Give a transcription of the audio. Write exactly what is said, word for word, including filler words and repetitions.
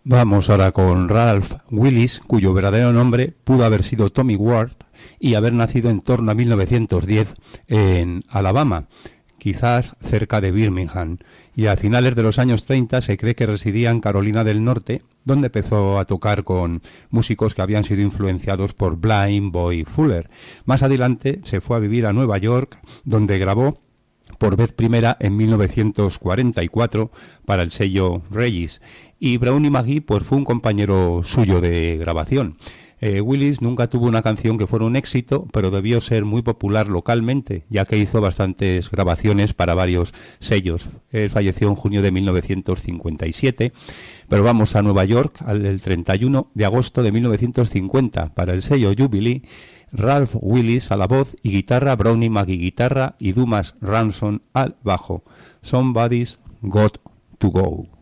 Vamos ahora con Ralph Willis, cuyo verdadero nombre pudo haber sido Tommy Ward y haber nacido en torno a mil novecientos diez en Alabama, quizás cerca de Birmingham, y a finales de los años treinta se cree que residía en Carolina del Norte, donde empezó a tocar con músicos que habían sido influenciados por Blind Boy Fuller. Más adelante se fue a vivir a Nueva York, donde grabó por vez primera en mil novecientos cuarenta y cuatro para el sello Regis, y Brownie McGhee pues fue un compañero suyo de grabación. Eh, Willis nunca tuvo una canción que fuera un éxito, pero debió ser muy popular localmente, ya que hizo bastantes grabaciones para varios sellos. Él falleció en junio de mil novecientos cincuenta y siete, pero vamos a Nueva York el treinta y uno de agosto de mil novecientos cincuenta para el sello Jubilee. Ralph Willis a la voz y guitarra, Brownie McGhee guitarra y Dumas Ransom al bajo. Somebody's Got to Go.